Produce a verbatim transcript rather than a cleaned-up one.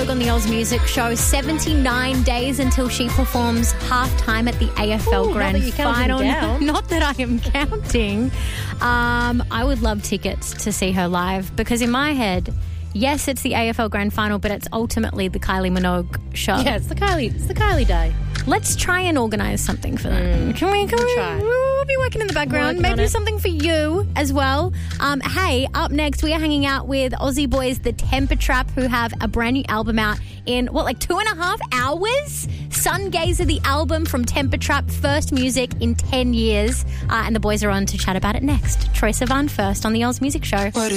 Minogue on the Oz Music Show. seventy-nine days until she performs halftime at the A F L Ooh, Grand not that you're Final. counting down. Not that I am counting. Um, I would love tickets to see her live because in my head, yes, it's the A F L Grand Final, but it's ultimately the Kylie Minogue show. Yeah, it's the Kylie. It's the Kylie day. Let's try and organise something for that. Mm. Can we? Can We'll we? try. We'll be working in the background. Working on Maybe it. something for you as well. Um, hey, up next we are hanging out with Aussie boys, the Temper Trap, who have a brand new album out in what, like two and a half hours. Sungazer, the album from Temper Trap, first music in ten years, uh, and the boys are on to chat about it next. Troye Sivan first on the Oz Music Show.